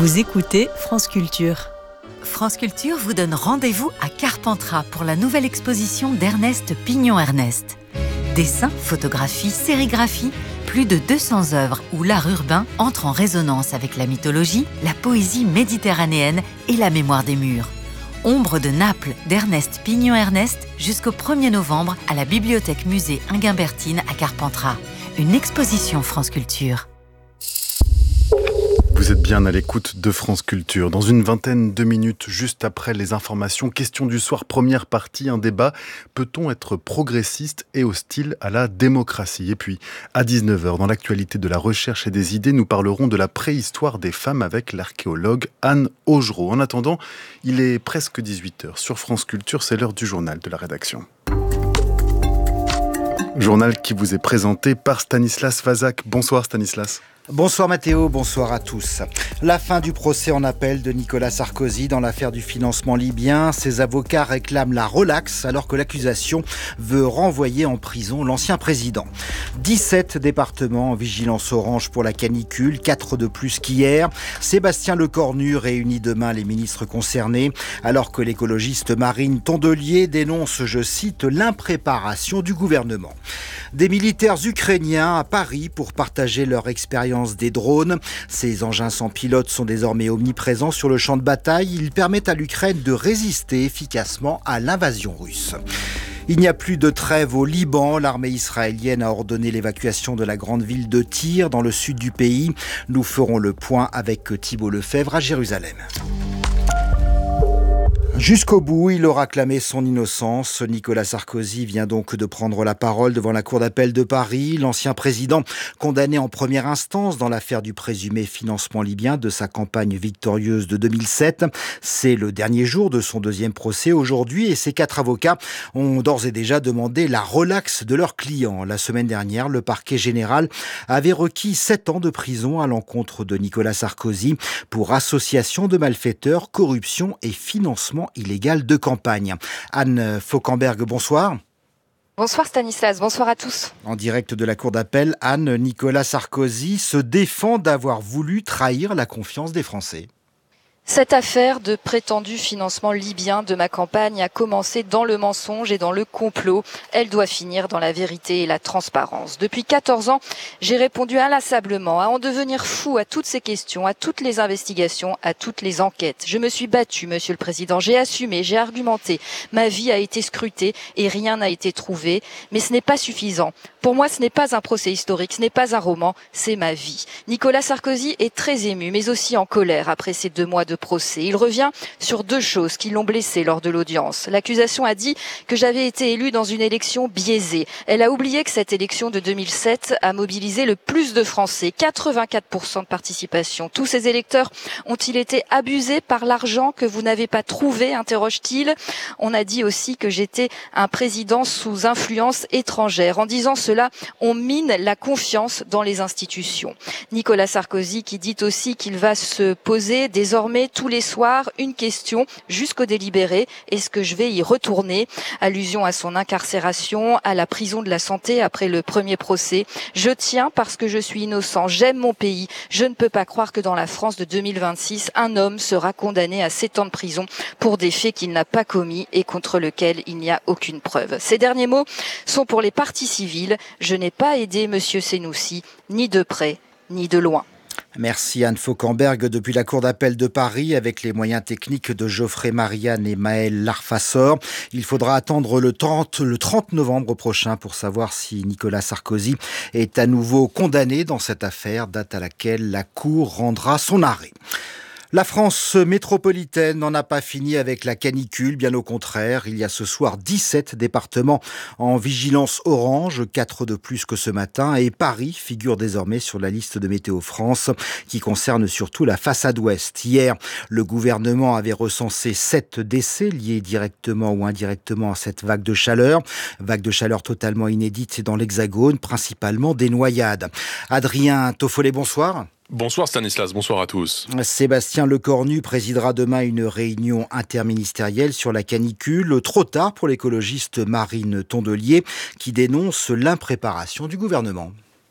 Vous écoutez France Culture. France Culture vous donne rendez-vous à Carpentras pour la nouvelle exposition d'Ernest Pignon-Ernest. Dessins, photographies, sérigraphies, plus de 200 œuvres où l'art urbain entre en résonance avec la mythologie, la poésie méditerranéenne et la mémoire des murs. Ombre de Naples d'Ernest Pignon-Ernest jusqu'au 1er novembre à la Bibliothèque Musée Inguimbertine à Carpentras. Une exposition France Culture. Vous êtes bien à l'écoute de France Culture. Dans une vingtaine de minutes, juste après les informations, question du soir, première partie, un débat. Peut-on être progressiste et hostile à la démocratie ? Et puis, à 19h, dans l'actualité de la recherche et des idées, nous parlerons de la préhistoire des femmes avec l'archéologue Anne Augereau. En attendant, il est presque 18h. Sur France Culture, c'est l'heure du journal de la rédaction. Journal qui vous est présenté par Stanislas Vazak. Bonsoir Stanislas. Bonsoir Mathéo, bonsoir à tous. La fin du procès en appel de Nicolas Sarkozy dans l'affaire du financement libyen. Ses avocats réclament la relaxe alors que l'accusation veut renvoyer en prison l'ancien président. 17 départements en vigilance orange pour la canicule, 4 de plus qu'hier. Sébastien Lecornu réunit demain les ministres concernés alors que l'écologiste Marine Tondelier dénonce, je cite, l'impréparation du gouvernement. Des militaires ukrainiens à Paris pour partager leur expérience des drones. Ces engins sans pilote sont désormais omniprésents sur le champ de bataille. Ils permettent à l'Ukraine de résister efficacement à l'invasion russe. Il n'y a plus de trêve au Liban. L'armée israélienne a ordonné l'évacuation de la grande ville de Tyr dans le sud du pays. Nous ferons le point avec Thibault Lefebvre à Jérusalem. Jusqu'au bout, il aura clamé son innocence. Nicolas Sarkozy vient donc de prendre la parole devant la cour d'appel de Paris. L'ancien président, condamné en première instance dans l'affaire du présumé financement libyen de sa campagne victorieuse de 2007. C'est le dernier jour de son deuxième procès aujourd'hui et ses 4 avocats ont d'ores et déjà demandé la relaxe de leurs clients. La semaine dernière, le parquet général avait requis 7 ans de prison à l'encontre de Nicolas Sarkozy pour association de malfaiteurs, corruption et financement illégal de campagne. Anne Fauquemberg, bonsoir. Bonsoir Stanislas, bonsoir à tous. En direct de la cour d'appel, Anne, Nicolas Sarkozy se défend d'avoir voulu trahir la confiance des Français. Cette affaire de prétendu financement libyen de ma campagne a commencé dans le mensonge et dans le complot. Elle doit finir dans la vérité et la transparence. Depuis 14 ans, j'ai répondu inlassablement à en devenir fou à toutes ces questions, à toutes les investigations, à toutes les enquêtes. Je me suis battue, Monsieur le Président. J'ai assumé, j'ai argumenté. Ma vie a été scrutée et rien n'a été trouvé. Mais ce n'est pas suffisant. Pour moi, ce n'est pas un procès historique, ce n'est pas un roman, c'est ma vie. Nicolas Sarkozy est très ému, mais aussi en colère après ces 2 mois de procès. Il revient sur 2 choses qui l'ont blessé lors de l'audience. L'accusation a dit que j'avais été élu dans une élection biaisée. Elle a oublié que cette élection de 2007 a mobilisé le plus de Français, 84% de participation. Tous ces électeurs ont-ils été abusés par l'argent que vous n'avez pas trouvé, interroge-t-il. On a dit aussi que j'étais un président sous influence étrangère. En disant cela, on mine la confiance dans les institutions. Nicolas Sarkozy qui dit aussi qu'il va se poser désormais tous les soirs une question jusqu'au délibéré. Est-ce que je vais y retourner ? Allusion à son incarcération, à la prison de la santé après le premier procès. Je tiens parce que je suis innocent. J'aime mon pays. Je ne peux pas croire que dans la France de 2026, un homme sera condamné à 7 ans de prison pour des faits qu'il n'a pas commis et contre lesquels il n'y a aucune preuve. Ces derniers mots sont pour les parties civiles. Je n'ai pas aidé Monsieur Senoussi, ni de près, ni de loin. Merci Anne Fauquemberg depuis la cour d'appel de Paris avec les moyens techniques de Geoffrey Marianne et Maël Larfassor. Il faudra attendre le 30 novembre prochain pour savoir si Nicolas Sarkozy est à nouveau condamné dans cette affaire, date à laquelle la cour rendra son arrêt. La France métropolitaine n'en a pas fini avec la canicule, bien au contraire. Il y a ce soir 17 départements en vigilance orange, 4 de plus que ce matin. Et Paris figure désormais sur la liste de Météo France, qui concerne surtout la façade ouest. Hier, le gouvernement avait recensé 7 décès liés directement ou indirectement à cette vague de chaleur. Vague de chaleur totalement inédite dans l'Hexagone, principalement des noyades. Adrien Toffolet, bonsoir. Bonsoir Stanislas, bonsoir à tous. Sébastien Lecornu présidera demain une réunion interministérielle sur la canicule. Trop tard pour l'écologiste Marine Tondelier qui dénonce l'impréparation du gouvernement.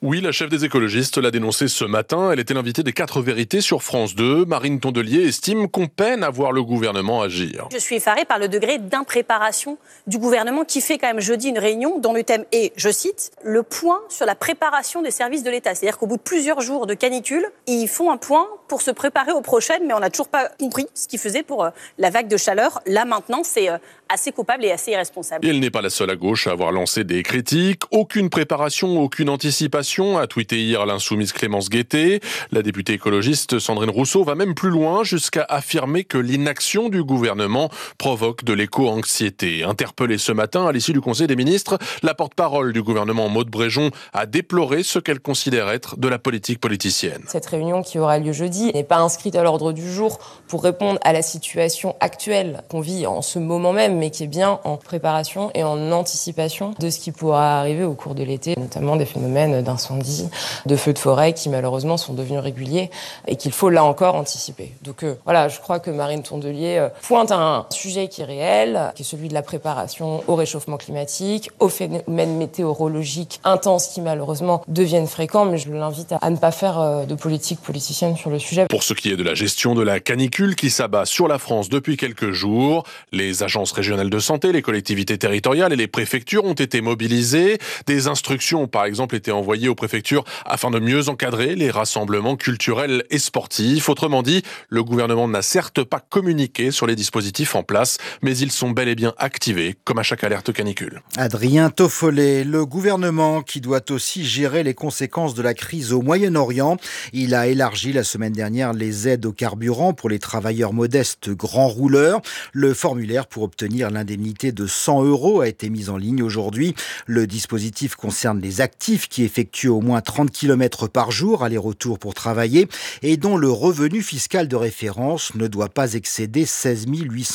Oui, la chef des écologistes l'a dénoncé ce matin. Elle était l'invitée des 4 vérités sur France 2. Marine Tondelier estime qu'on peine à voir le gouvernement agir. Je suis effarée par le degré d'impréparation du gouvernement qui fait quand même jeudi une réunion dont le thème est, je cite, le point sur la préparation des services de l'État. C'est-à-dire qu'au bout de plusieurs jours de canicule, ils font un point pour se préparer aux prochaines, mais on n'a toujours pas compris ce qu'ils faisaient pour la vague de chaleur. Là, maintenant, c'est assez coupable et assez irresponsable. Et elle n'est pas la seule à gauche à avoir lancé des critiques. Aucune préparation, aucune anticipation, a tweeté hier l'insoumise Clémence Guettet. La députée écologiste Sandrine Rousseau va même plus loin jusqu'à affirmer que l'inaction du gouvernement provoque de l'éco-anxiété. Interpellée ce matin à l'issue du Conseil des ministres, la porte-parole du gouvernement Maud Bréjon a déploré ce qu'elle considère être de la politique politicienne. Cette réunion qui aura lieu jeudi n'est pas inscrite à l'ordre du jour pour répondre à la situation actuelle qu'on vit en ce moment même, mais qui est bien en préparation et en anticipation de ce qui pourra arriver au cours de l'été, notamment des phénomènes d'incendie, de feux de forêt qui malheureusement sont devenus réguliers et qu'il faut là encore anticiper. Donc voilà, je crois que Marine Tondelier pointe à un sujet qui est réel, qui est celui de la préparation au réchauffement climatique, aux phénomènes météorologiques intenses qui malheureusement deviennent fréquents, mais je l'invite à ne pas faire de politique politicienne sur le sujet. Pour ce qui est de la gestion de la canicule qui s'abat sur la France depuis quelques jours, les agences régionales de santé, les collectivités territoriales et les préfectures ont été mobilisées. Des instructions ont par exemple été envoyées aux préfectures afin de mieux encadrer les rassemblements culturels et sportifs. Autrement dit, le gouvernement n'a certes pas communiqué sur les dispositifs en place, mais ils sont bel et bien activés, comme à chaque alerte canicule. Adrien Toffolet, le gouvernement qui doit aussi gérer les conséquences de la crise au Moyen-Orient. Il a élargi la semaine dernière les aides au carburant pour les travailleurs modestes grands rouleurs. Le formulaire pour obtenir l'indemnité de 100 € a été mis en ligne aujourd'hui. Le dispositif concerne les actifs qui effectuent au moins 30 km par jour, aller-retour pour travailler, et dont le revenu fiscal de référence ne doit pas excéder 16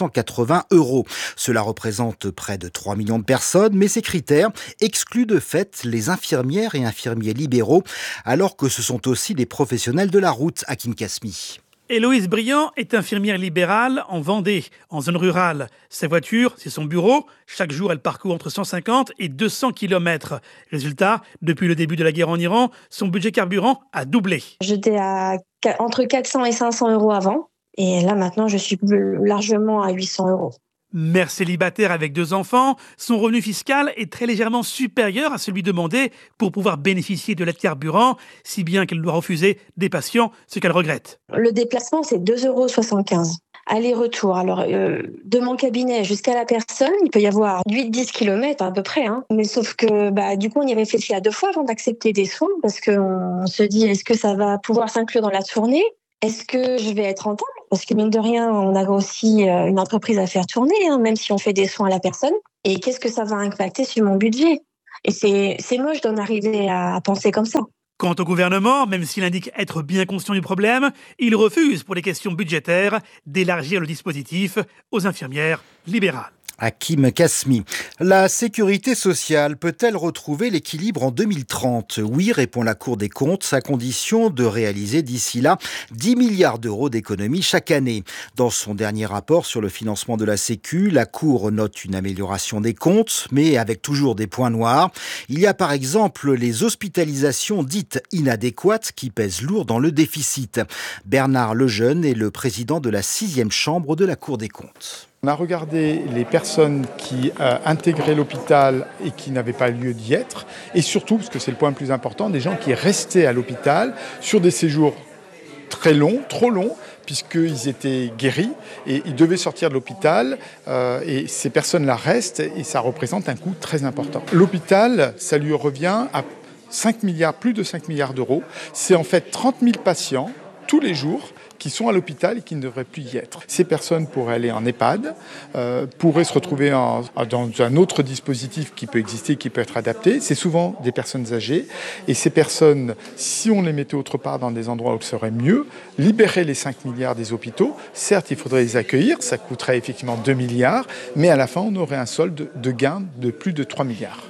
880 €. Cela représente près de 3 millions de personnes, mais ces critères excluent de fait les infirmières et infirmiers libéraux, alors que ce sont aussi des professionnels de la route à Kinkasmi. Héloïse Briand est infirmière libérale en Vendée, en zone rurale. Sa voiture, c'est son bureau. Chaque jour, elle parcourt entre 150 et 200 km. Résultat, depuis le début de la guerre en Iran, son budget carburant a doublé. J'étais à entre 400 et 500 € avant. Et là, maintenant, je suis largement à 800 €. Mère célibataire avec 2 enfants, son revenu fiscal est très légèrement supérieur à celui demandé pour pouvoir bénéficier de l'aide carburant, si bien qu'elle doit refuser des patients, ce qu'elle regrette. Le déplacement, c'est 2,75 €. Aller-retour. Alors, de mon cabinet jusqu'à la personne, il peut y avoir 8-10 km à peu près. Mais sauf que, du coup, on y réfléchit à 2 fois avant d'accepter des soins parce qu'on se dit, est-ce que ça va pouvoir s'inclure dans la tournée ? Est-ce que je vais être rentable ? Parce que mine de rien, on a aussi une entreprise à faire tourner, même si on fait des soins à la personne. Et qu'est-ce que ça va impacter sur mon budget ? Et c'est moche d'en arriver à penser comme ça. Quant au gouvernement, même s'il indique être bien conscient du problème, il refuse, pour les questions budgétaires, d'élargir le dispositif aux infirmières libérales. Hakim Kasmi. La sécurité sociale peut-elle retrouver l'équilibre en 2030 ? Oui, répond la Cour des comptes, à condition de réaliser d'ici là 10 milliards € d'économies chaque année. Dans son dernier rapport sur le financement de la Sécu, la Cour note une amélioration des comptes, mais avec toujours des points noirs. Il y a par exemple les hospitalisations dites inadéquates qui pèsent lourd dans le déficit. Bernard Lejeune est le président de la 6e chambre de la Cour des comptes. On a regardé les personnes qui intégraient l'hôpital et qui n'avaient pas lieu d'y être, et surtout, parce que c'est le point le plus important, des gens qui restaient à l'hôpital sur des séjours très longs, trop longs, puisqu'ils étaient guéris et ils devaient sortir de l'hôpital, et ces personnes-là restent et ça représente un coût très important. L'hôpital, ça lui revient à 5 milliards, plus de 5 milliards €. C'est en fait 30 000 patients tous les jours qui sont à l'hôpital et qui ne devraient plus y être. Ces personnes pourraient aller en EHPAD, pourraient se retrouver dans un autre dispositif qui peut exister, qui peut être adapté. C'est souvent des personnes âgées. Et ces personnes, si on les mettait autre part dans des endroits où ce serait mieux, libérer les 5 milliards des hôpitaux, certes, il faudrait les accueillir, ça coûterait effectivement 2 milliards, mais à la fin, on aurait un solde de gain de plus de 3 milliards.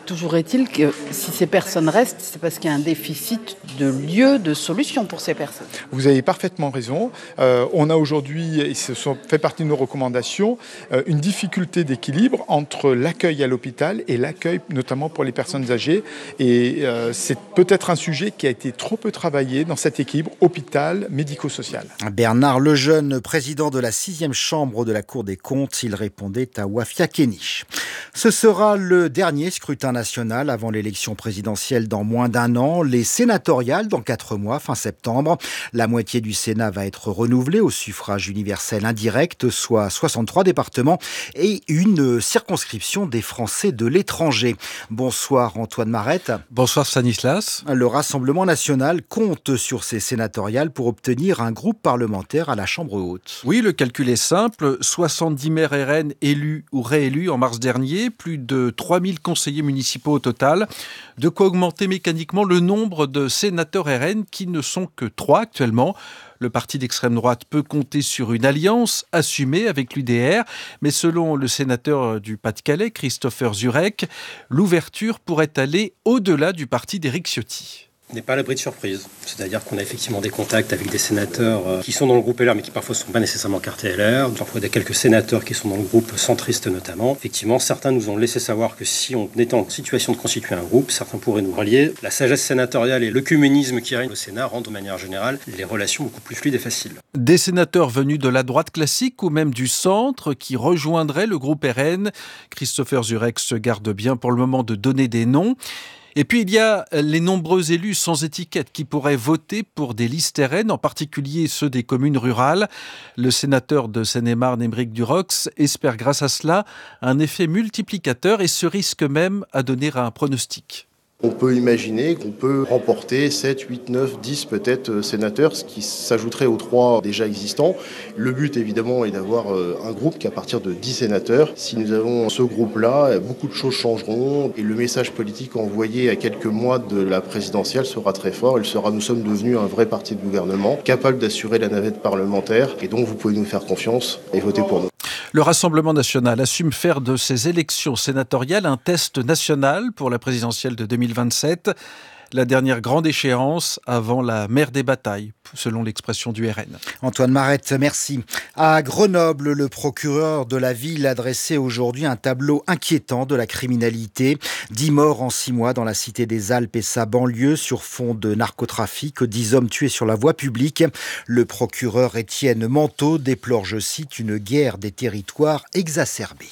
Toujours est-il que si ces personnes restent, c'est parce qu'il y a un déficit de lieux, de solutions pour ces personnes. Vous avez parfaitement raison. On a aujourd'hui, et ce fait partie de nos recommandations, une difficulté d'équilibre entre l'accueil à l'hôpital et l'accueil notamment pour les personnes âgées. Et c'est peut-être un sujet qui a été trop peu travaillé dans cet équilibre hôpital médico-social. Bernard Lejeune, président de la 6e chambre de la Cour des comptes, il répondait à Wafia Kenich. Ce sera le dernier scrutin national avant l'élection présidentielle dans moins d'un an, les sénatoriales dans 4 mois, fin septembre. La moitié du Sénat va être renouvelée au suffrage universel indirect, soit 63 départements et une circonscription des Français de l'étranger. Bonsoir Antoine Marette. Bonsoir Stanislas. Le Rassemblement national compte sur ces sénatoriales pour obtenir un groupe parlementaire à la Chambre haute. Oui, le calcul est simple. 70 maires RN élus ou réélus en mars dernier, plus de 3000 conseillers municipaux au total, de quoi augmenter mécaniquement le nombre de sénateurs RN qui ne sont que 3 actuellement. Le parti d'extrême droite peut compter sur une alliance assumée avec l'UDR, mais selon le sénateur du Pas-de-Calais, Christopher Zurek, l'ouverture pourrait aller au-delà du parti d'Éric Ciotti. On n'est pas à l'abri de surprise. C'est-à-dire qu'on a effectivement des contacts avec des sénateurs qui sont dans le groupe LR, mais qui parfois ne sont pas nécessairement cartés LR. Parfois, des quelques sénateurs qui sont dans le groupe centriste notamment. Effectivement, certains nous ont laissé savoir que si on était en situation de constituer un groupe, certains pourraient nous rallier. La sagesse sénatoriale et l'œcuménisme qui règne au Sénat rendent de manière générale les relations beaucoup plus fluides et faciles. Des sénateurs venus de la droite classique ou même du centre qui rejoindraient le groupe RN. Christopher Zurek se garde bien pour le moment de donner des noms. Et puis il y a les nombreux élus sans étiquette qui pourraient voter pour des listes RN, en particulier ceux des communes rurales. Le sénateur de Seine-et-Marne, Aymeric Durox, espère grâce à cela un effet multiplicateur et se risque même à donner un pronostic. On peut imaginer qu'on peut remporter 7, 8, 9, 10 peut-être sénateurs, ce qui s'ajouterait aux 3 déjà existants. Le but évidemment est d'avoir un groupe qui à partir de 10 sénateurs. Si nous avons ce groupe-là, beaucoup de choses changeront et le message politique envoyé à quelques mois de la présidentielle sera très fort. Nous sommes devenus un vrai parti de gouvernement, capable d'assurer la navette parlementaire et donc vous pouvez nous faire confiance et voter pour nous. Le Rassemblement national assume faire de ces élections sénatoriales un test national pour la présidentielle de 2027, la dernière grande échéance avant la mère des batailles, selon l'expression du RN. Antoine Marette, merci. À Grenoble, le procureur de la ville a dressé aujourd'hui un tableau inquiétant de la criminalité. 10 morts en 6 mois dans la cité des Alpes et sa banlieue sur fond de narcotrafic, 10 hommes tués sur la voie publique. Le procureur Étienne Manteau déplore, je cite, une guerre des territoires exacerbée.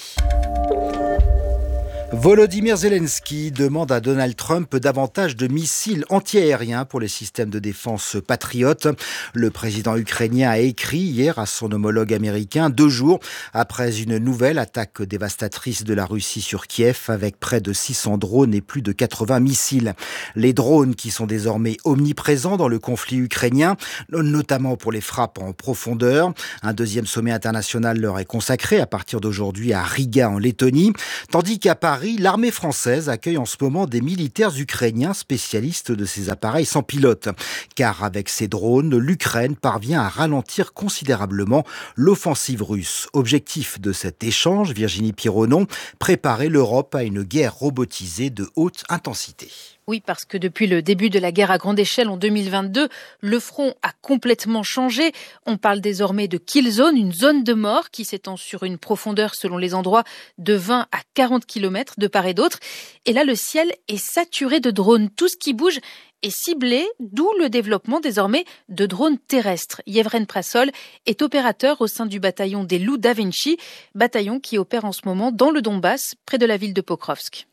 Volodymyr Zelensky demande à Donald Trump davantage de missiles antiaériens pour les systèmes de défense patriotes. Le président ukrainien a écrit hier à son homologue américain 2 jours après une nouvelle attaque dévastatrice de la Russie sur Kiev avec près de 600 drones et plus de 80 missiles. Les drones qui sont désormais omniprésents dans le conflit ukrainien, notamment pour les frappes en profondeur. Un deuxième sommet international leur est consacré à partir d'aujourd'hui à Riga en Lettonie, tandis qu'à Paris, l'armée française accueille en ce moment des militaires ukrainiens spécialistes de ces appareils sans pilote. Car avec ces drones, l'Ukraine parvient à ralentir considérablement l'offensive russe. Objectif de cet échange, Virginie Pironon, préparer l'Europe à une guerre robotisée de haute intensité. Oui, parce que depuis le début de la guerre à grande échelle en 2022, le front a complètement changé. On parle désormais de kill zone, une zone de mort qui s'étend sur une profondeur selon les endroits de 20 à 40 km de part et d'autre. Et là, le ciel est saturé de drones. Tout ce qui bouge est ciblé, d'où le développement désormais de drones terrestres. Yevren Prasol est opérateur au sein du bataillon des Loups Da Vinci, bataillon qui opère en ce moment dans le Donbass, près de la ville de Pokrovsk.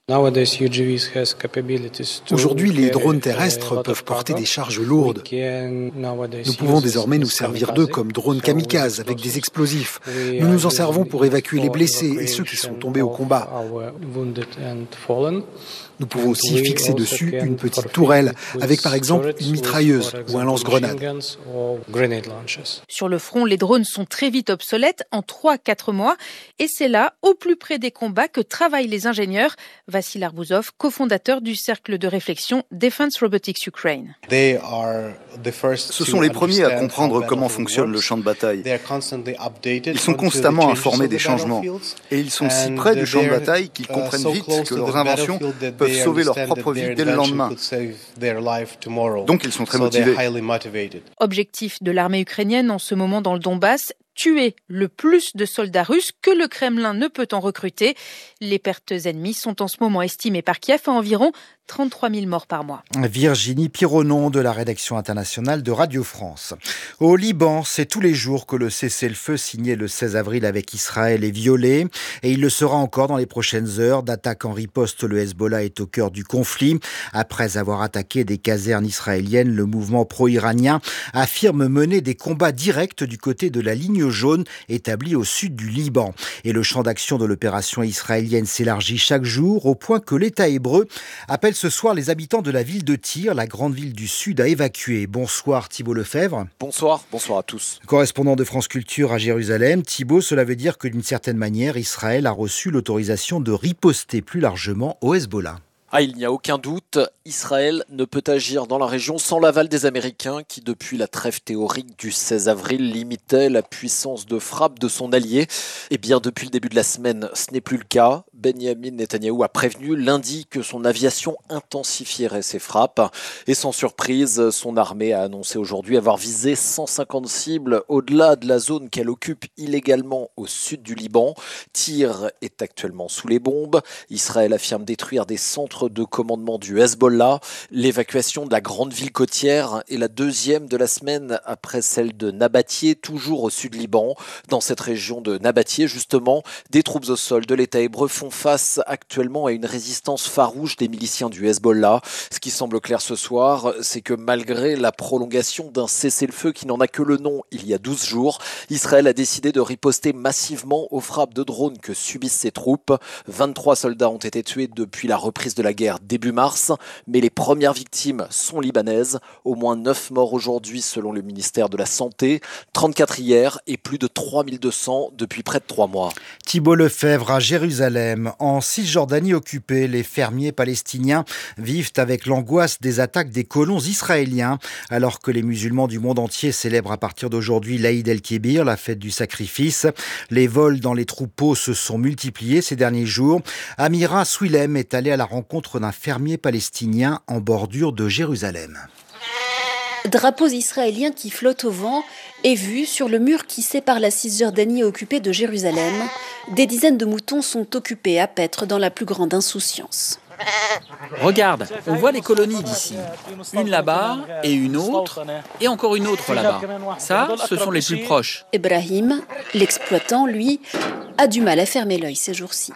Aujourd'hui, les drones terrestres peuvent porter des charges lourdes. Nous pouvons désormais nous servir d'eux comme drones kamikazes avec des explosifs. Nous nous en servons pour évacuer les blessés et ceux qui sont tombés au combat. Nous pouvons aussi fixer dessus une petite tourelle avec par exemple une mitrailleuse ou un lance-grenade. Sur le front, les drones sont très vite obsolètes en 3-4 mois et c'est là, au plus près des combats, que travaillent les ingénieurs, va Vassil Arbouzov, cofondateur du cercle de réflexion Defense Robotics Ukraine. Ce sont les premiers à comprendre comment fonctionne le champ de bataille. Ils sont constamment informés des changements et ils sont si près du champ de bataille qu'ils comprennent vite que leurs inventions peuvent sauver leur propre vie dès le lendemain. Donc ils sont très motivés. Objectif de l'armée ukrainienne en ce moment dans le Donbass, tuer le plus de soldats russes que le Kremlin ne peut en recruter. Les pertes ennemies sont en ce moment estimées par Kiev à environ 33 000 morts par mois. Virginie Pironon de la rédaction internationale de Radio France. Au Liban, c'est tous les jours que le cessez-le-feu signé le 16 avril avec Israël est violé et il le sera encore dans les prochaines heures. D'attaque en riposte, le Hezbollah est au cœur du conflit. Après avoir attaqué des casernes israéliennes, le mouvement pro-iranien affirme mener des combats directs du côté de la ligne jaune établie au sud du Liban. Et le champ d'action de l'opération israélienne s'élargit chaque jour au point que l'État hébreu appelle ce soir les habitants de la ville de Tyr, la grande ville du sud, à évacuer. Bonsoir Thibault Lefebvre. Bonsoir à tous. Correspondant de France Culture à Jérusalem. Thibault, cela veut dire que d'une certaine manière, Israël a reçu l'autorisation de riposter plus largement au Hezbollah. Il n'y a aucun doute, Israël ne peut agir dans la région sans l'aval des Américains qui, depuis la trêve théorique du 16 avril, limitaient la puissance de frappe de son allié. Eh bien, depuis le début de la semaine, ce n'est plus le cas. Benyamin Netanyahou a prévenu lundi que son aviation intensifierait ses frappes. Et sans surprise, son armée a annoncé aujourd'hui avoir visé 150 cibles au-delà de la zone qu'elle occupe illégalement au sud du Liban. Tyr est actuellement sous les bombes. Israël affirme détruire des centres de commandement du Hezbollah. L'évacuation de la grande ville côtière est la deuxième de la semaine après celle de Nabatieh, toujours au sud Liban. Dans cette région de Nabatieh, justement, des troupes au sol de l'État hébreu font face actuellement à une résistance farouche des miliciens du Hezbollah. Ce qui semble clair ce soir, c'est que malgré la prolongation d'un cessez-le-feu qui n'en a que le nom il y a 12 jours, Israël a décidé de riposter massivement aux frappes de drones que subissent ses troupes. 23 soldats ont été tués depuis la reprise de la guerre début mars, mais les premières victimes sont libanaises. Au moins 9 morts aujourd'hui selon le ministère de la Santé, 34 hier et plus de 3200 depuis près de 3 mois. Thibault Lefebvre à Jérusalem. En Cisjordanie occupée, les fermiers palestiniens vivent avec l'angoisse des attaques des colons israéliens. Alors que les musulmans du monde entier célèbrent à partir d'aujourd'hui l'Aïd el-Kébir, la fête du sacrifice, les vols dans les troupeaux se sont multipliés ces derniers jours. Amira Swilem est allée à la rencontre d'un fermier palestinien en bordure de Jérusalem. Drapeaux israéliens qui flottent au vent et vus sur le mur qui sépare la Cisjordanie occupée de Jérusalem, des dizaines de moutons sont occupés à paître dans la plus grande insouciance. Regarde, on voit les colonies d'ici. Une là-bas et une autre et encore une autre là-bas. Ça, ce sont les plus proches. Ibrahim, l'exploitant, lui, a du mal à fermer l'œil ces jours-ci.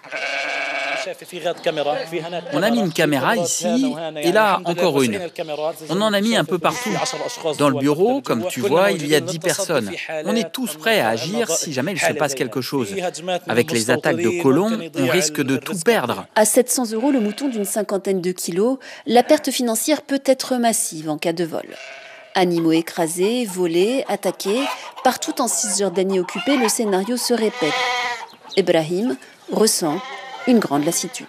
On a mis une caméra ici et là encore une. On en a mis un peu partout. Dans le bureau, comme tu vois, il y a 10 personnes. On est tous prêts à agir si jamais il se passe quelque chose. Avec les attaques de colons, on risque de tout perdre. À 700 € le mouton d'une cinquantaine de kilos, la perte financière peut être massive en cas de vol. Animaux écrasés, volés, attaqués, partout en Cisjordanie occupée, le scénario se répète. Ibrahim ressent une grande lassitude.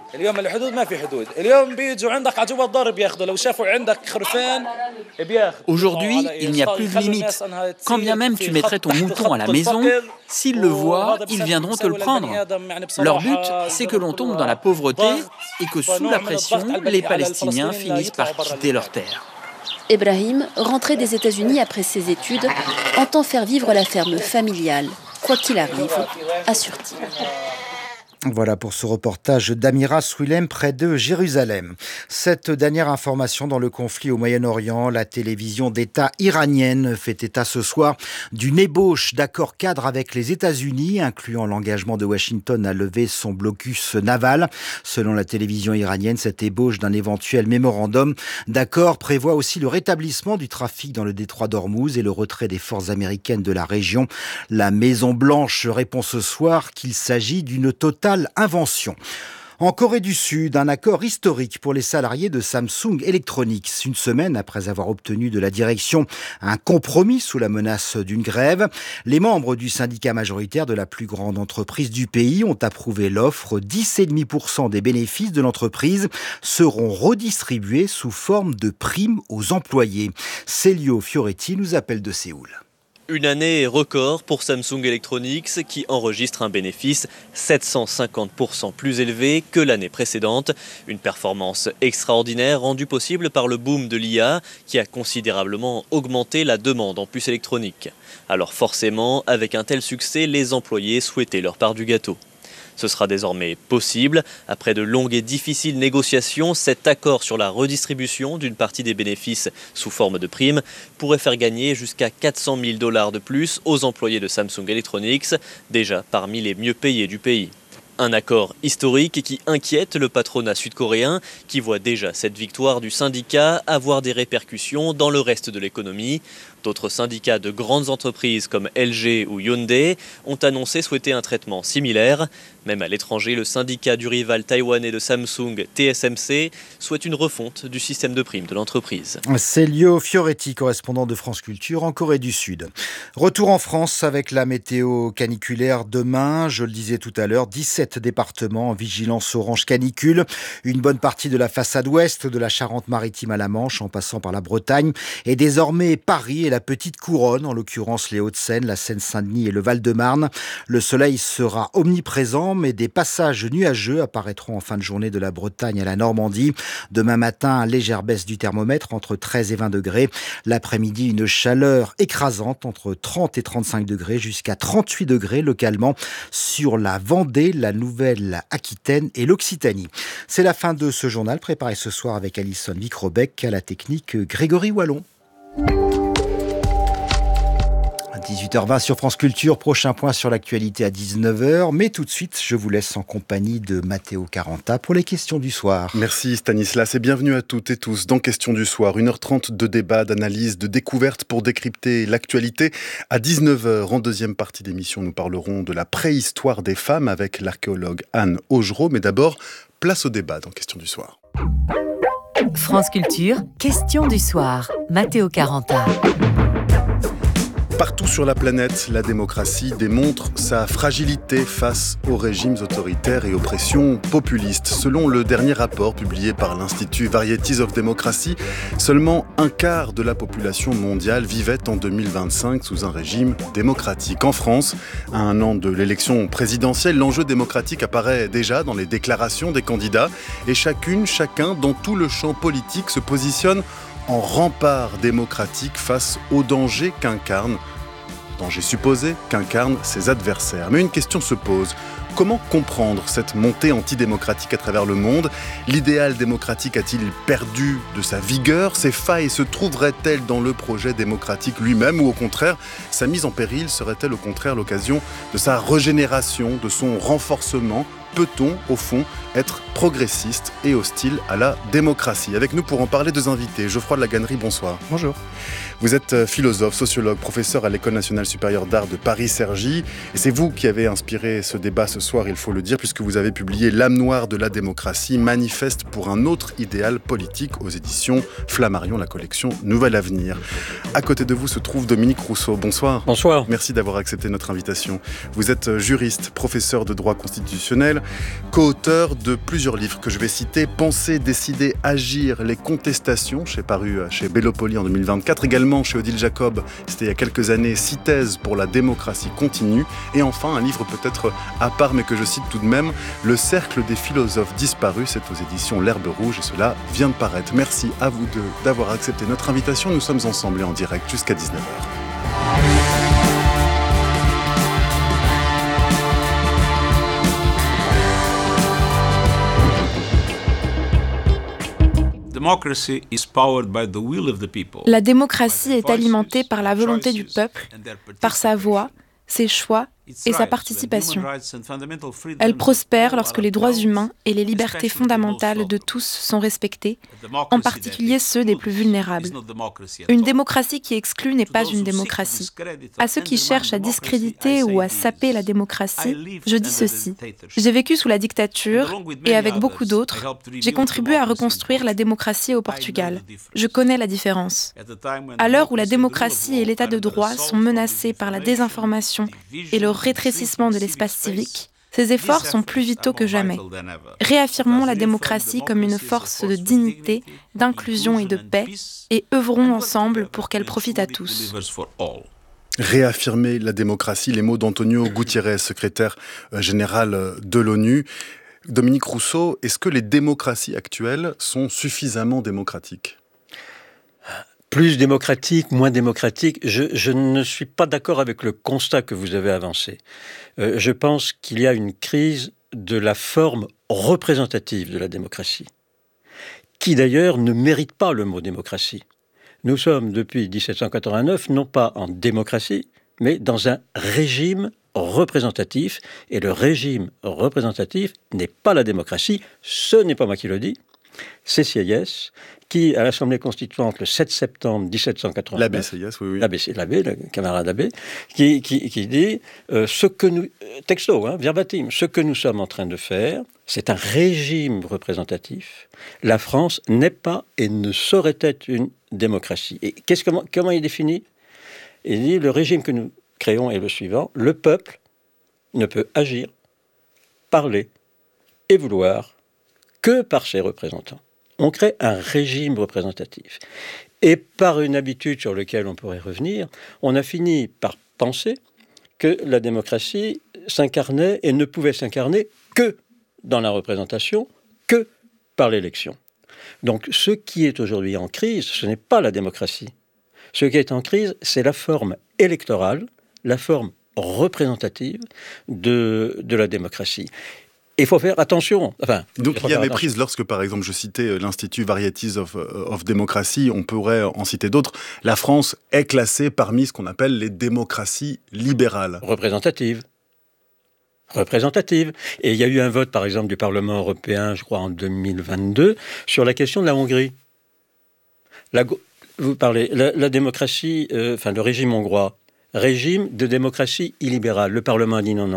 Aujourd'hui, il n'y a plus de limite. Quand bien même tu mettrais ton mouton à la maison, s'ils le voient, ils viendront te le prendre. Leur but, c'est que l'on tombe dans la pauvreté et que sous la pression, les Palestiniens finissent par quitter leur terre. Ibrahim, rentré des États-Unis après ses études, entend faire vivre la ferme familiale, quoi qu'il arrive, assure-t-il. Voilà pour ce reportage d'Amira Swilem près de Jérusalem. Cette dernière information dans le conflit au Moyen-Orient, la télévision d'État iranienne fait état ce soir d'une ébauche d'accord cadre avec les États-Unis, incluant l'engagement de Washington à lever son blocus naval. Selon la télévision iranienne, cette ébauche d'un éventuel mémorandum d'accord prévoit aussi le rétablissement du trafic dans le détroit d'Ormuz et le retrait des forces américaines de la région. La Maison-Blanche répond ce soir qu'il s'agit d'une totale invention. En Corée du Sud, un accord historique pour les salariés de Samsung Electronics. Une semaine après avoir obtenu de la direction un compromis sous la menace d'une grève, les membres du syndicat majoritaire de la plus grande entreprise du pays ont approuvé l'offre. 10,5% des bénéfices de l'entreprise seront redistribués sous forme de primes aux employés. Celio Fioretti nous appelle de Séoul. Une année record pour Samsung Electronics qui enregistre un bénéfice 750% plus élevé que l'année précédente. Une performance extraordinaire rendue possible par le boom de l'IA qui a considérablement augmenté la demande en puces électroniques. Alors forcément, avec un tel succès, les employés souhaitaient leur part du gâteau. Ce sera désormais possible. Après de longues et difficiles négociations, cet accord sur la redistribution d'une partie des bénéfices sous forme de primes pourrait faire gagner jusqu'à $400 000 de plus aux employés de Samsung Electronics, déjà parmi les mieux payés du pays. Un accord historique qui inquiète le patronat sud-coréen qui voit déjà cette victoire du syndicat avoir des répercussions dans le reste de l'économie. D'autres syndicats de grandes entreprises comme LG ou Hyundai ont annoncé souhaiter un traitement similaire. Même à l'étranger, le syndicat du rival taïwanais de Samsung, TSMC, souhaite une refonte du système de primes de l'entreprise. Celio Fioretti, correspondant de France Culture en Corée du Sud. Retour en France avec la météo caniculaire demain. Je le disais tout à l'heure, 17 départements en vigilance orange canicule. Une bonne partie de la façade ouest, de la Charente-Maritime à la Manche, en passant par la Bretagne. Et désormais Paris et la petite couronne, en l'occurrence les Hauts-de-Seine, la Seine-Saint-Denis et le Val-de-Marne. Le soleil sera omniprésent, mais des passages nuageux apparaîtront en fin de journée de la Bretagne à la Normandie. Demain matin, légère baisse du thermomètre entre 13 et 20 degrés. L'après-midi, une chaleur écrasante entre 30 et 35 degrés jusqu'à 38 degrés localement sur la Vendée, la Nouvelle-Aquitaine et l'Occitanie. C'est la fin de ce journal préparé ce soir avec Alison Vicrobec, à la technique Grégory Wallon. 18h20 sur France Culture, prochain point sur l'actualité à 19h. Mais tout de suite, je vous laisse en compagnie de Matteo Caranta pour les questions du soir. Merci Stanislas et bienvenue à toutes et tous dans Questions du soir. 1h30 de débat, d'analyse, de découverte pour décrypter l'actualité. À 19h, en deuxième partie d'émission, nous parlerons de la préhistoire des femmes avec l'archéologue Anne Augereau. Mais d'abord, place au débat dans Questions du soir. France Culture, Questions du soir. Matteo Caranta. Partout sur la planète, la démocratie démontre sa fragilité face aux régimes autoritaires et aux pressions populistes. Selon le dernier rapport publié par l'Institut Varieties of Democracy, seulement un quart de la population mondiale vivait en 2025 sous un régime démocratique. En France, à un an de l'élection présidentielle, l'enjeu démocratique apparaît déjà dans les déclarations des candidats et chacun dans tout le champ politique se positionne en rempart démocratique face aux dangers supposés qu'incarnent ses adversaires. Mais une question se pose. Comment comprendre cette montée antidémocratique à travers le monde ? L'idéal démocratique a-t-il perdu de sa vigueur ? Ses failles se trouveraient-elles dans le projet démocratique lui-même ? Ou au contraire, sa mise en péril serait-elle au contraire l'occasion de sa régénération, de son renforcement ? Peut-on, au fond, être progressiste et hostile à la démocratie ? Avec nous pour en parler, deux invités. Geoffroy de la Gannerie, bonsoir. Bonjour. Vous êtes philosophe, sociologue, professeur à l'École nationale supérieure d'art de Paris-Cergy. Et c'est vous qui avez inspiré ce débat ce soir, il faut le dire, puisque vous avez publié L'âme noire de la démocratie, manifeste pour un autre idéal politique aux éditions Flammarion, la collection Nouvel Avenir. À côté de vous se trouve Dominique Rousseau. Bonsoir. Bonsoir. Merci d'avoir accepté notre invitation. Vous êtes juriste, professeur de droit constitutionnel, co-auteur de plusieurs livres que je vais citer. Penser, décider, agir, les contestations, paru chez Bellopoli en 2024, également chez Odile Jacob, c'était il y a quelques années, 6 thèses pour la démocratie continue, et enfin un livre peut-être à part mais que je cite tout de même, Le cercle des philosophes disparus, c'est aux éditions L'Herbe Rouge et cela vient de paraître. Merci à vous deux d'avoir accepté notre invitation, nous sommes ensemble et en direct jusqu'à 19h. La démocratie est alimentée par la volonté du peuple, par sa voix, ses choix et sa participation. Elle prospère lorsque les droits humains et les libertés fondamentales de tous sont respectés, en particulier ceux des plus vulnérables. Une démocratie qui exclut n'est pas une démocratie. À ceux qui cherchent à discréditer ou à saper la démocratie, je dis ceci. J'ai vécu sous la dictature et avec beaucoup d'autres, j'ai contribué à reconstruire la démocratie au Portugal. Je connais la différence. À l'heure où la démocratie et l'état de droit sont menacés par la désinformation et le rétrécissement de l'espace civique, ces efforts sont plus vitaux que jamais. Réaffirmons la démocratie comme une force de dignité, d'inclusion et de paix, et œuvrons ensemble pour qu'elle profite à tous. Réaffirmer la démocratie, les mots d'Antonio Gutiérrez, secrétaire général de l'ONU. Dominique Rousseau, est-ce que les démocraties actuelles sont suffisamment démocratiques ? Plus démocratique, moins démocratique, je ne suis pas d'accord avec le constat que vous avez avancé. Je pense qu'il y a une crise de la forme représentative de la démocratie, qui d'ailleurs ne mérite pas le mot démocratie. Nous sommes depuis 1789 non pas en démocratie, mais dans un régime représentatif, et le régime représentatif n'est pas la démocratie, ce n'est pas moi qui le dis, c'est Sieyès, qui, à l'Assemblée constituante, le 7 septembre 1789... L'abbé Sieyès, oui. L'abbé, le camarade abbé, qui dit ce que nous... Texto, verbatim, ce que nous sommes en train de faire, c'est un régime représentatif. La France n'est pas et ne saurait être une démocratie. Et comment il définit ? Il dit, le régime que nous créons est le suivant, le peuple ne peut agir, parler et vouloir que par ses représentants. On crée un régime représentatif. Et par une habitude sur laquelle on pourrait revenir, on a fini par penser que la démocratie s'incarnait et ne pouvait s'incarner que dans la représentation, que par l'élection. Donc ce qui est aujourd'hui en crise, ce n'est pas la démocratie. Ce qui est en crise, c'est la forme électorale, la forme représentative de la démocratie. Il faut faire attention. Donc il y a méprise lorsque, par exemple, je citais l'Institut Varieties of Democracy, on pourrait en citer d'autres. La France est classée parmi ce qu'on appelle les démocraties libérales. Représentatives. Et il y a eu un vote, par exemple, du Parlement européen, je crois, en 2022, sur la question de la Hongrie. Vous parlez, la démocratie, le régime hongrois, régime de démocratie illibérale. Le Parlement a dit non.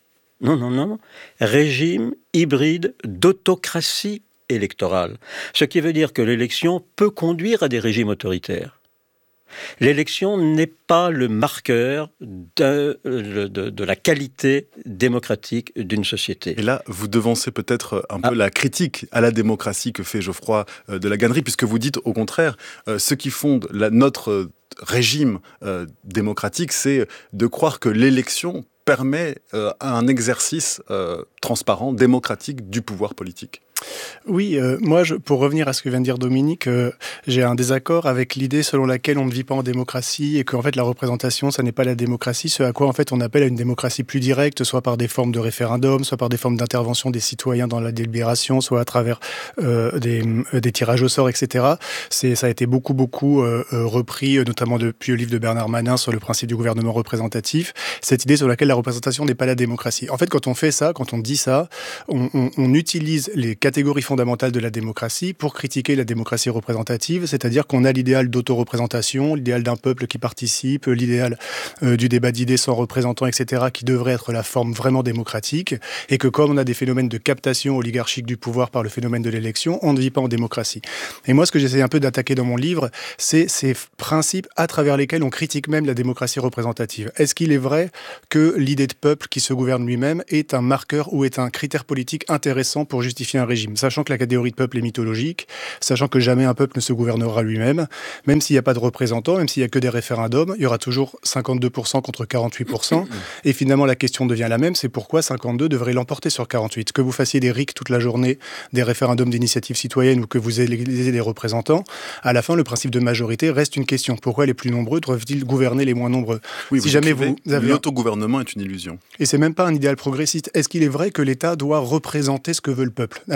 Non. Régime hybride d'autocratie électorale. Ce qui veut dire que l'élection peut conduire à des régimes autoritaires. L'élection n'est pas le marqueur de la qualité démocratique d'une société. Et là, vous devancez peut-être un peu la critique à la démocratie que fait Geoffroy de La Gannerie, puisque vous dites au contraire, ce qui fonde notre régime démocratique, c'est de croire que l'élection permet un exercice transparent, démocratique du pouvoir politique. Oui, moi, pour revenir à ce que vient de dire Dominique, j'ai un désaccord avec l'idée selon laquelle on ne vit pas en démocratie et qu'en fait la représentation, ça n'est pas la démocratie, ce à quoi en fait on appelle à une démocratie plus directe, soit par des formes de référendum, soit par des formes d'intervention des citoyens dans la délibération, soit à travers des tirages au sort, etc. Ça a été beaucoup repris, notamment depuis le livre de Bernard Manin sur le principe du gouvernement représentatif, cette idée sur laquelle la représentation n'est pas la démocratie. En fait, quand on fait ça, quand on dit ça, on utilise les catégories fondamentales de la démocratie pour critiquer la démocratie représentative, c'est-à-dire qu'on a l'idéal d'autoreprésentation, l'idéal d'un peuple qui participe, l'idéal du débat d'idées sans représentants, etc., qui devrait être la forme vraiment démocratique, et que comme on a des phénomènes de captation oligarchique du pouvoir par le phénomène de l'élection, on ne vit pas en démocratie. Et moi, ce que j'essaie un peu d'attaquer dans mon livre, c'est ces principes à travers lesquels on critique même la démocratie représentative. Est-ce qu'il est vrai que l'idée de peuple qui se gouverne lui-même est un marqueur ou est un critère politique intéressant pour justifier un régime, sachant que la catégorie de peuple est mythologique, sachant que jamais un peuple ne se gouvernera lui-même, même s'il n'y a pas de représentants, même s'il n'y a que des référendums, il y aura toujours 52% contre 48%, et finalement la question devient la même, c'est pourquoi 52 devrait l'emporter sur 48. Que vous fassiez des RIC toute la journée, des référendums d'initiative citoyenne ou que vous élisez des représentants, à la fin le principe de majorité reste une question. Pourquoi les plus nombreux doivent-ils gouverner les moins nombreux ? Oui, si jamais vous avez l'autogouvernement est une illusion. Et c'est même pas un idéal progressiste. Est-ce qu'il est vrai que l'État doit représenter ce que veut le peuple ? Alors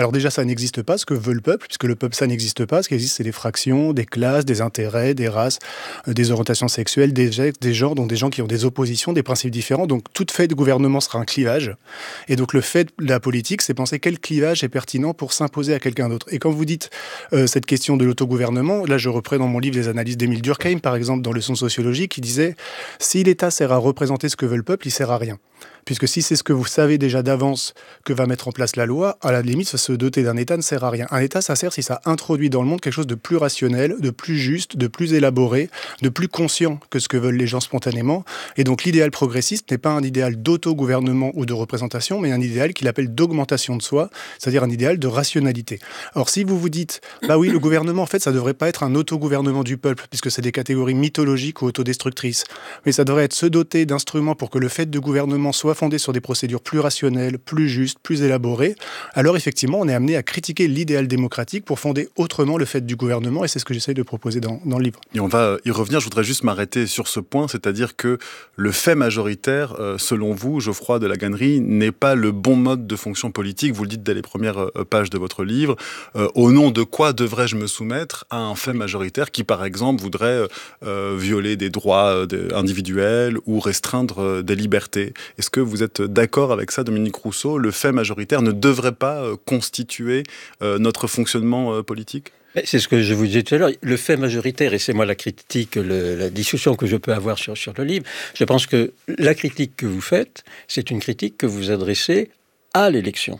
Alors déjà, ça n'existe pas, ce que veut le peuple, puisque le peuple, ça n'existe pas. Ce qui existe, c'est des fractions, des classes, des intérêts, des races, des orientations sexuelles, des genres, donc des gens qui ont des oppositions, des principes différents. Donc tout fait de gouvernement sera un clivage. Et donc le fait de la politique, c'est penser quel clivage est pertinent pour s'imposer à quelqu'un d'autre. Et quand vous dites cette question de l'autogouvernement, là je reprends dans mon livre les analyses d'Émile Durkheim, par exemple, dans Leçons sociologiques, qui disait « Si l'État sert à représenter ce que veut le peuple, il sert à rien ». Puisque si c'est ce que vous savez déjà d'avance que va mettre en place la loi, à la limite, se doter d'un État ne sert à rien. Un État, ça sert si ça introduit dans le monde quelque chose de plus rationnel, de plus juste, de plus élaboré, de plus conscient que ce que veulent les gens spontanément. Et donc l'idéal progressiste n'est pas un idéal d'auto-gouvernement ou de représentation, mais un idéal qu'il appelle d'augmentation de soi, c'est-à-dire un idéal de rationalité. Or, si vous vous dites, bah oui, le gouvernement, en fait, ça devrait pas être un auto-gouvernement du peuple, puisque c'est des catégories mythologiques ou autodestructrices, mais ça devrait être se doter d'instruments pour que le fait de gouvernement soit fondé sur des procédures plus rationnelles, plus justes, plus élaborées, alors effectivement, on est amené à critiquer l'idéal démocratique pour fonder autrement le fait du gouvernement, et c'est ce que j'essaie de proposer dans le livre. Et on va y revenir, je voudrais juste m'arrêter sur ce point, c'est-à-dire que le fait majoritaire, selon vous, Geoffroy de La Gannerie, n'est pas le bon mode de fonction politique, vous le dites dès les premières pages de votre livre. Au nom de quoi devrais-je me soumettre à un fait majoritaire qui, par exemple, voudrait violer des droits individuels ou restreindre des libertés? Est-ce que vous êtes d'accord avec ça, Dominique Rousseau? Le fait majoritaire ne devrait pas constituer notre fonctionnement politique? C'est ce que je vous disais tout à l'heure. Le fait majoritaire, et c'est moi la critique, la discussion que je peux avoir sur le livre, je pense que la critique que vous faites, c'est une critique que vous adressez à l'élection.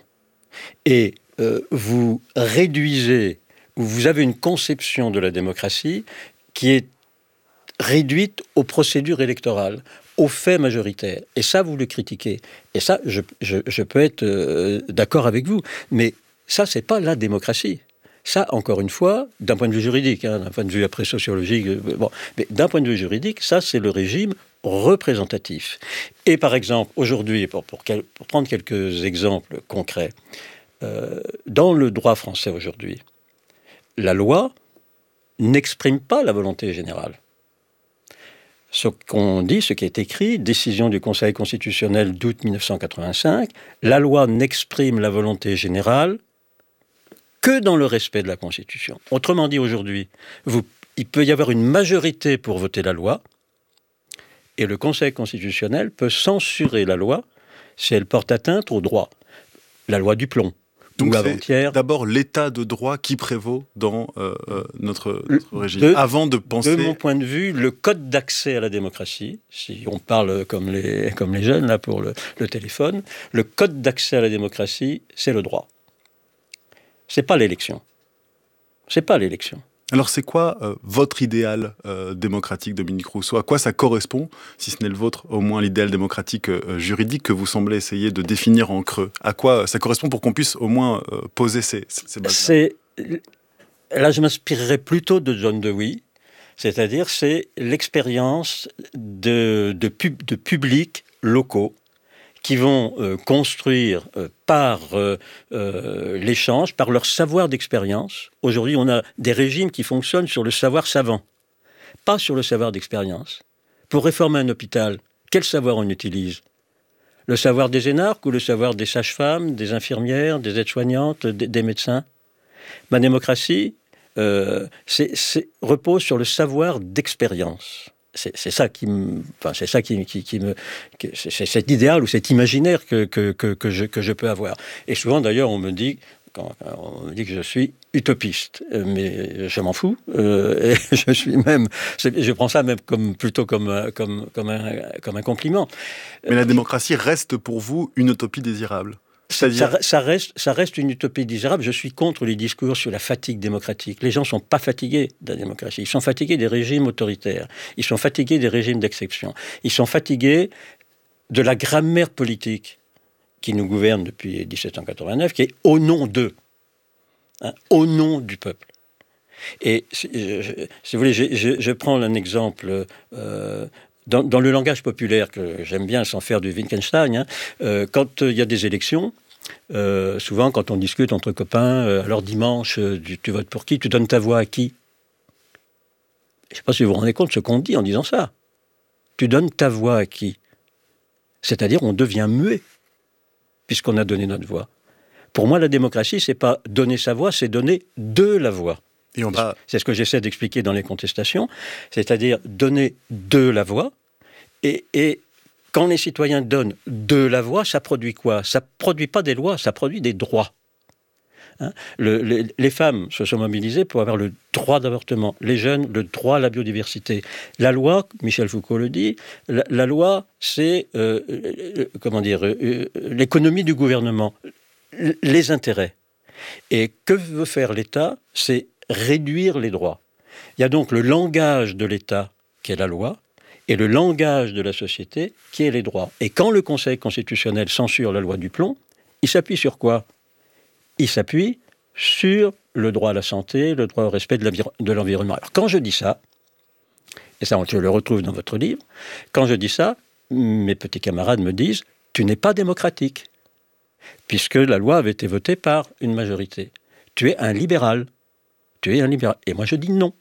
Et vous réduisez, ou vous avez une conception de la démocratie qui est réduite aux procédures électorales, aux faits majoritaires. Et ça, vous le critiquez. Et ça, je peux être d'accord avec vous. Mais ça, c'est pas la démocratie. Ça, encore une fois, d'un point de vue juridique, d'un point de vue après sociologique, mais d'un point de vue juridique, ça, c'est le régime représentatif. Et par exemple, aujourd'hui, pour prendre quelques exemples concrets, dans le droit français aujourd'hui, la loi n'exprime pas la volonté générale. Ce qu'on dit, ce qui est écrit, décision du Conseil constitutionnel d'août 1985, la loi n'exprime la volonté générale que dans le respect de la Constitution. Autrement dit, aujourd'hui, il peut y avoir une majorité pour voter la loi, et le Conseil constitutionnel peut censurer la loi si elle porte atteinte au droit. La loi du plomb. Donc c'est d'abord l'état de droit qui prévaut dans notre régime, avant de penser... De mon point de vue, le code d'accès à la démocratie, si on parle comme les jeunes là pour le téléphone, le code d'accès à la démocratie, c'est le droit. C'est pas l'élection. C'est pas l'élection. Alors c'est quoi votre idéal démocratique, Dominique Rousseau? À quoi ça correspond, si ce n'est le vôtre, au moins l'idéal démocratique juridique que vous semblez essayer de définir en creux? À quoi ça correspond pour qu'on puisse au moins poser ces bases-là? Là, je m'inspirerais plutôt de John Dewey, c'est-à-dire c'est l'expérience de publics locaux qui vont construire par l'échange, par leur savoir d'expérience. Aujourd'hui, on a des régimes qui fonctionnent sur le savoir savant, pas sur le savoir d'expérience. Pour réformer un hôpital, quel savoir on utilise? Le savoir des énarques ou le savoir des sages-femmes, des infirmières, des aides-soignantes, des médecins? Ma démocratie repose sur le savoir d'expérience. C'est cet idéal ou cet imaginaire que je peux avoir. Et souvent, d'ailleurs, on me dit que je suis utopiste, mais je m'en fous. Et je prends ça même plutôt comme un compliment. Mais la démocratie reste pour vous une utopie désirable? Ça reste une utopie désirable. Je suis contre les discours sur la fatigue démocratique. Les gens ne sont pas fatigués de la démocratie. Ils sont fatigués des régimes autoritaires. Ils sont fatigués des régimes d'exception. Ils sont fatigués de la grammaire politique qui nous gouverne depuis 1789, qui est au nom d'eux, au nom du peuple. Et si vous voulez, je prends un exemple... Dans le langage populaire, que j'aime bien sans faire du Wittgenstein, quand il y a des élections, souvent quand on discute entre copains, alors dimanche, tu votes pour qui? Tu donnes ta voix à qui? Je ne sais pas si vous vous rendez compte de ce qu'on dit en disant ça. Tu donnes ta voix à qui? C'est-à-dire on devient muet, puisqu'on a donné notre voix. Pour moi, la démocratie, c'est pas donner sa voix, c'est donner de la voix. C'est ce que j'essaie d'expliquer dans les contestations, c'est-à-dire donner de la voix. Et quand les citoyens donnent de la voix, ça produit quoi? Ça produit pas des lois, ça produit des droits. Hein, les femmes se sont mobilisées pour avoir le droit d'avortement, les jeunes, le droit à la biodiversité. La loi, Michel Foucault le dit, la loi, c'est l'économie du gouvernement, les intérêts. Et que veut faire l'État? C'est réduire les droits. Il y a donc le langage de l'État, qui est la loi, et le langage de la société, qui est les droits. Et quand le Conseil constitutionnel censure la loi du plomb, il s'appuie sur quoi? Il s'appuie sur le droit à la santé, le droit au respect de l'environnement. Alors quand je dis ça, et ça je le retrouve dans votre livre, quand je dis ça, mes petits camarades me disent « tu n'es pas démocratique », puisque la loi avait été votée par une majorité. Tu es un libéral. Et moi je dis non.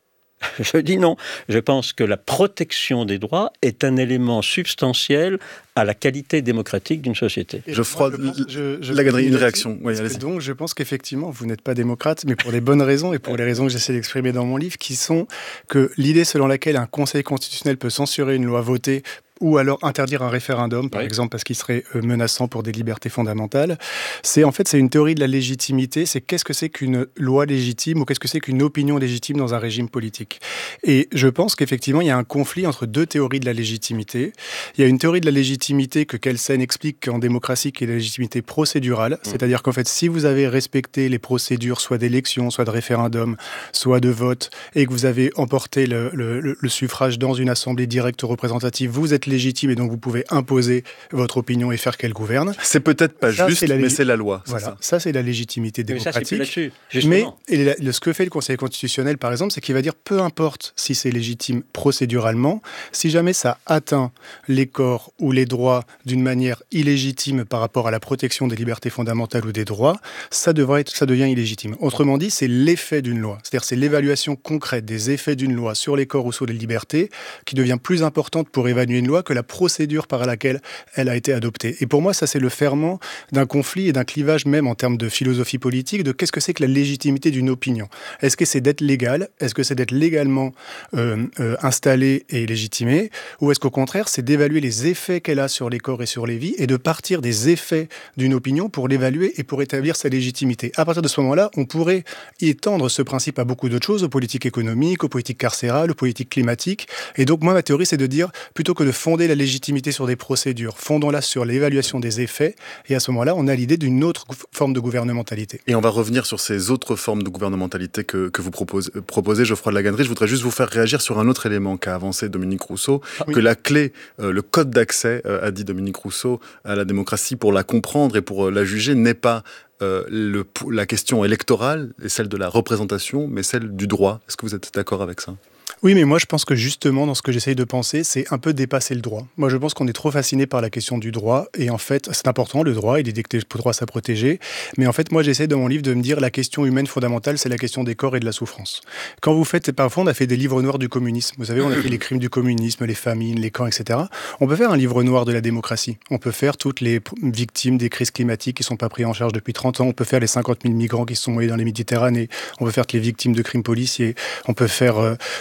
Je dis non. Je pense que la protection des droits est un élément substantiel à la qualité démocratique d'une société. Lagadry, une réaction. Oui, donc, je pense qu'effectivement, vous n'êtes pas démocrate, mais pour les bonnes raisons et pour les raisons que j'essaie d'exprimer dans mon livre, qui sont que l'idée selon laquelle un Conseil constitutionnel peut censurer une loi votée ou alors interdire un référendum, par exemple, parce qu'il serait menaçant pour des libertés fondamentales. C'est une théorie de la légitimité. C'est qu'est-ce que c'est qu'une loi légitime ou qu'est-ce que c'est qu'une opinion légitime dans un régime politique. Et je pense qu'effectivement, il y a un conflit entre deux théories de la légitimité. Il y a une théorie de la légitimité que Kelsen explique en démocratie, qui est la légitimité procédurale. C'est-à-dire qu'en fait, si vous avez respecté les procédures, soit d'élection, soit de référendum, soit de vote, et que vous avez emporté le suffrage dans une assemblée directe représentative, vous êtes légitime et donc vous pouvez imposer votre opinion et faire qu'elle gouverne. C'est peut-être pas juste, mais c'est la loi. Voilà, ça c'est la légitimité démocratique. Mais ce que fait le Conseil constitutionnel, par exemple, c'est qu'il va dire peu importe si c'est légitime procéduralement, si jamais ça atteint les corps ou les droits d'une manière illégitime par rapport à la protection des libertés fondamentales ou des droits, ça devient illégitime. Autrement dit, c'est l'effet d'une loi. C'est-à-dire c'est l'évaluation concrète des effets d'une loi sur les corps ou sur les libertés qui devient plus importante pour évaluer une loi que la procédure par laquelle elle a été adoptée. Et pour moi, ça c'est le ferment d'un conflit et d'un clivage même en termes de philosophie politique, de qu'est-ce que c'est que la légitimité d'une opinion. Est-ce que c'est d'être légal? Est-ce que c'est d'être légalement installé et légitimé? Ou est-ce qu'au contraire, c'est d'évaluer les effets qu'elle a sur les corps et sur les vies et de partir des effets d'une opinion pour l'évaluer et pour établir sa légitimité? À partir de ce moment-là, on pourrait étendre ce principe à beaucoup d'autres choses, aux politiques économiques, aux politiques carcérales, aux politiques climatiques. Et donc, moi, ma théorie, c'est de dire, plutôt que de fonder la légitimité sur des procédures, fondons-la sur l'évaluation des effets, et à ce moment-là, on a l'idée d'une autre forme de gouvernementalité. Et on va revenir sur ces autres formes de gouvernementalité que vous proposez, Geoffroy de Lagadry. Je voudrais juste vous faire réagir sur un autre élément qu'a avancé Dominique Rousseau, que la clé, le code d'accès, a dit Dominique Rousseau, à la démocratie, pour la comprendre et pour la juger, n'est pas la question électorale et celle de la représentation, mais celle du droit. Est-ce que vous êtes d'accord avec ça ? Oui, mais moi je pense que justement dans ce que j'essaye de penser, c'est un peu dépasser le droit. Moi je pense qu'on est trop fasciné par la question du droit, et en fait c'est important, le droit, il est dicté pour droit à protéger, mais en fait moi j'essaie dans mon livre de me dire la question humaine fondamentale, c'est la question des corps et de la souffrance. Quand vous faites, parfois on a fait des livres noirs du communisme, vous savez, on a fait les crimes du communisme, les famines, les camps, etc. On peut faire un livre noir de la démocratie, on peut faire toutes les victimes des crises climatiques qui ne sont pas prises en charge depuis 30 ans, on peut faire les 50 000 migrants qui se sont noyés dans les Méditerranées, on peut faire toutes les victimes de crimes policiers, on peut faire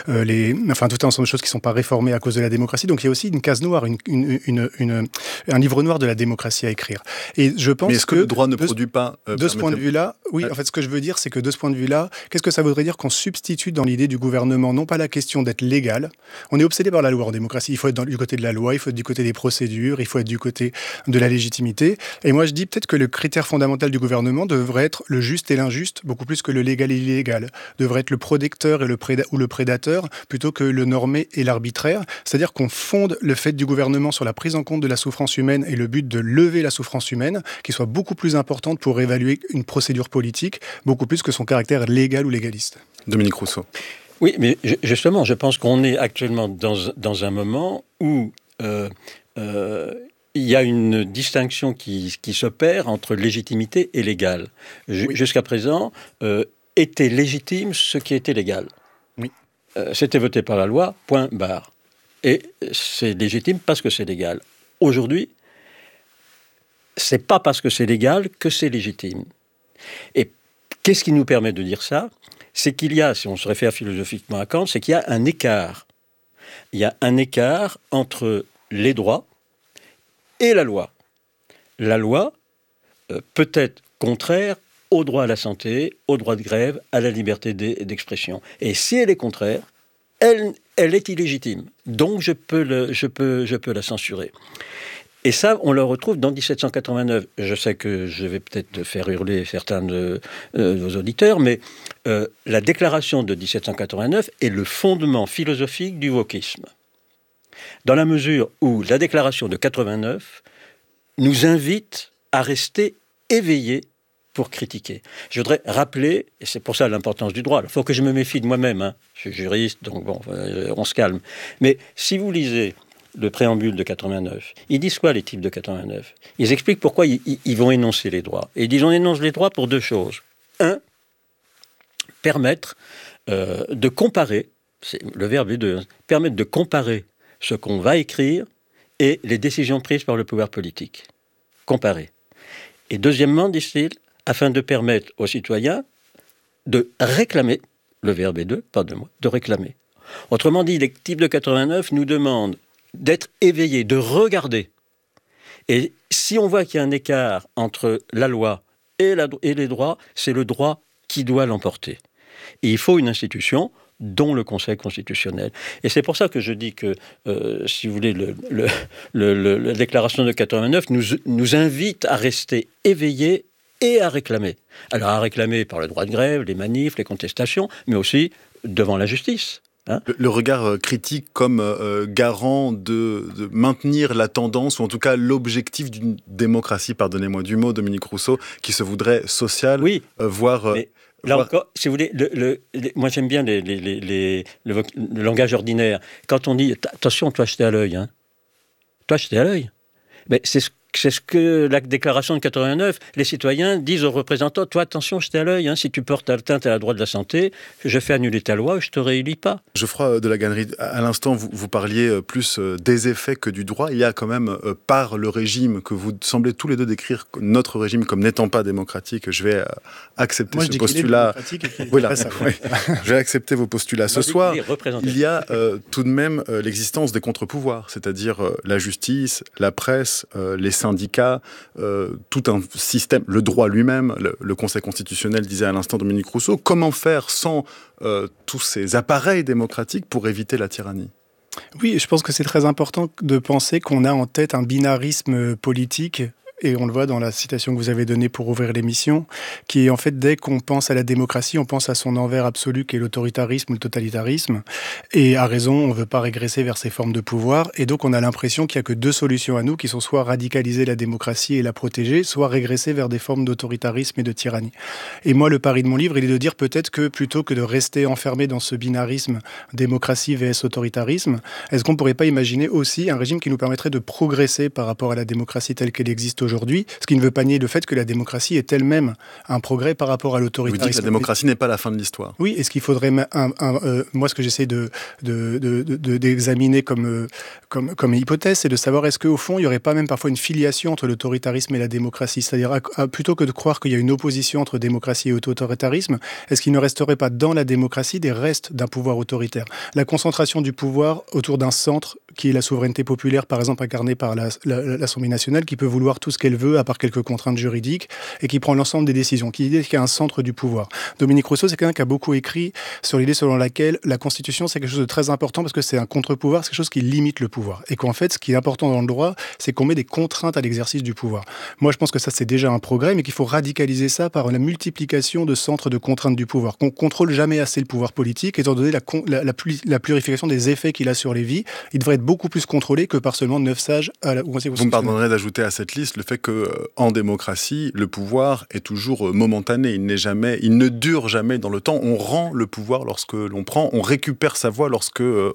tout un ensemble de choses qui ne sont pas réformées à cause de la démocratie. Donc il y a aussi une case noire, un livre noir de la démocratie à écrire. Et je pense mais est-ce que le droit ne produit pas... de ce point de vue-là, oui, en fait ce que je veux dire, c'est que de ce point de vue-là, qu'est-ce que ça voudrait dire qu'on substitue dans l'idée du gouvernement, non pas la question d'être légal, on est obsédé par la loi en démocratie, il faut être du côté de la loi, il faut être du côté des procédures, il faut être du côté de la légitimité. Et moi je dis peut-être que le critère fondamental du gouvernement devrait être le juste et l'injuste, beaucoup plus que le légal et l'illégal, devrait être le protecteur et le prédateur, plutôt que le normé et l'arbitraire, c'est-à-dire qu'on fonde le fait du gouvernement sur la prise en compte de la souffrance humaine et le but de lever la souffrance humaine, qui soit beaucoup plus importante pour évaluer une procédure politique, beaucoup plus que son caractère légal ou légaliste. Dominique Rousseau. Oui, mais justement, je pense qu'on est actuellement dans un moment où il y a une distinction qui s'opère entre légitimité et légal. Jusqu'à présent, était légitime ce qui était légal. C'était voté par la loi, point barre. Et c'est légitime parce que c'est légal. Aujourd'hui, c'est pas parce que c'est légal que c'est légitime. Et qu'est-ce qui nous permet de dire ça ? C'est qu'il y a, si on se réfère philosophiquement à Kant, c'est qu'il y a un écart. Il y a un écart entre les droits et la loi. La loi peut être contraire au droit à la santé, au droit de grève, à la liberté d'expression. Et si elle est contraire, elle est illégitime. Donc je peux la censurer. Et ça, on le retrouve dans 1789. Je sais que je vais peut-être faire hurler certains de vos auditeurs, mais la déclaration de 1789 est le fondement philosophique du wokisme. Dans la mesure où la déclaration de 89 nous invite à rester éveillés pour critiquer. Je voudrais rappeler, et c'est pour ça l'importance du droit, il faut que je me méfie de moi-même, hein. Je suis juriste, donc bon, on se calme. Mais si vous lisez le préambule de 89, ils disent quoi les types de 89 ? Ils expliquent pourquoi ils vont énoncer les droits. Et ils disent on énonce les droits pour deux choses. Un, permettre de comparer, c'est, le verbe est deux, permettre de comparer ce qu'on va écrire et les décisions prises par le pouvoir politique. Comparer. Et deuxièmement, disent-ils, afin de permettre aux citoyens de réclamer, le verbe est de réclamer. Autrement dit, les types de 89 nous demandent d'être éveillés, de regarder. Et si on voit qu'il y a un écart entre la loi et les droits, c'est le droit qui doit l'emporter. Et il faut une institution, dont le Conseil constitutionnel. Et c'est pour ça que je dis que, si vous voulez, la déclaration de 89 nous invite à rester éveillés et à réclamer. Alors à réclamer par le droit de grève, les manifs, les contestations, mais aussi devant la justice. Hein ? Le regard critique comme garant de maintenir la tendance, ou en tout cas l'objectif d'une démocratie, pardonnez-moi du mot, Dominique Rousseau, qui se voudrait sociale, oui, voire... Là encore, si vous voulez, moi j'aime bien le langage ordinaire. Quand on dit « attention, toi jeter à l'œil hein. », toi jeter à l'œil, mais c'est ce que la déclaration de 89, les citoyens disent aux représentants, toi attention, jeter à l'œil, hein, si tu portes atteinte à la droit de la santé, je fais annuler ta loi, je te réélis pas. Geoffroy de la Gannerie, à l'instant, vous parliez plus des effets que du droit. Il y a quand même, par le régime que vous semblez tous les deux décrire, notre régime comme n'étant pas démocratique, je vais accepter ce postulat. Voilà, je vais accepter vos postulats. Ce soir, il y a tout de même l'existence des contre-pouvoirs, c'est-à-dire la justice, la presse, les syndicats, tout un système, le droit lui-même, le Conseil constitutionnel disait à l'instant Dominique Rousseau, comment faire sans tous ces appareils démocratiques pour éviter la tyrannie ? Oui, je pense que c'est très important de penser qu'on a en tête un binarisme politique. Et on le voit dans la citation que vous avez donnée pour ouvrir l'émission, qui est en fait, dès qu'on pense à la démocratie, on pense à son envers absolu qui est l'autoritarisme ou le totalitarisme. Et à raison, on ne veut pas régresser vers ces formes de pouvoir. Et donc on a l'impression qu'il n'y a que deux solutions à nous, qui sont soit radicaliser la démocratie et la protéger, soit régresser vers des formes d'autoritarisme et de tyrannie. Et moi, le pari de mon livre, il est de dire peut-être que plutôt que de rester enfermé dans ce binarisme démocratie vs autoritarisme, est-ce qu'on ne pourrait pas imaginer aussi un régime qui nous permettrait de progresser par rapport à la démocratie telle qu'elle existe aujourd'hui, ce qui ne veut pas nier le fait que la démocratie est elle-même un progrès par rapport à l'autoritarisme. Vous dites que la démocratie n'est pas la fin de l'histoire. Oui, et ce qu'il faudrait, moi ce que j'essaie d'examiner comme hypothèse, c'est de savoir est-ce qu'au fond, il n'y aurait pas même parfois une filiation entre l'autoritarisme et la démocratie, c'est-à-dire plutôt que de croire qu'il y a une opposition entre démocratie et autoritarisme, est-ce qu'il ne resterait pas dans la démocratie des restes d'un pouvoir autoritaire ? La concentration du pouvoir autour d'un centre qui est la souveraineté populaire, par exemple incarnée par l'Assemblée nationale, qui peut vouloir tout ce qu'elle veut, à part quelques contraintes juridiques, et qui prend l'ensemble des décisions, qui dit qu'il y a un centre du pouvoir. Dominique Rousseau, c'est quelqu'un qui a beaucoup écrit sur l'idée selon laquelle la Constitution, c'est quelque chose de très important parce que c'est un contre-pouvoir, c'est quelque chose qui limite le pouvoir. Et qu'en fait, ce qui est important dans le droit, c'est qu'on met des contraintes à l'exercice du pouvoir. Moi, je pense que ça, c'est déjà un progrès, mais qu'il faut radicaliser ça par la multiplication de centres de contraintes du pouvoir. Qu'on contrôle jamais assez le pouvoir politique, étant donné la purification des effets qu'il a sur les vies. Il devrait être beaucoup plus contrôlé que par seulement 9 sages à la Conseil constitutionnel. Vous me pardonnerez d'ajouter à cette liste le fait qu'en démocratie, le pouvoir est toujours momentané. Il ne dure jamais dans le temps. On rend le pouvoir lorsque l'on prend, on récupère sa voix lorsque